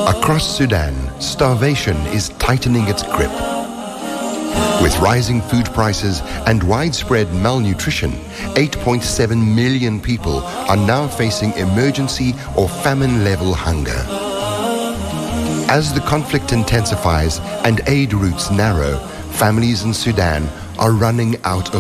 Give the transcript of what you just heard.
Across Sudan, starvation is tightening its grip. With rising food prices and widespread malnutrition, 8.7 million people are now facing emergency or famine-level hunger. As the conflict intensifies and aid routes narrow, families in Sudan are running out of